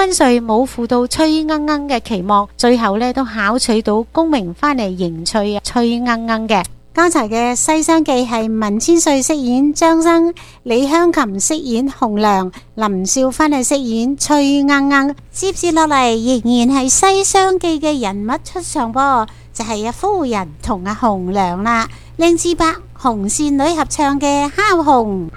溫瑞冇負到崔鶯鶯嘅期望，最後呢都考取到功名返嚟迎娶崔鶯鶯嘅。剛才嘅《西廂記》係文千歲飾演張生，李香琴飾演紅娘，林少芬係飾演崔鶯鶯。接住落嚟仍然係《西廂記》嘅人物出場噃，就係阿夫人同阿紅娘啦。靚次伯紅線女合唱嘅《敲紅》。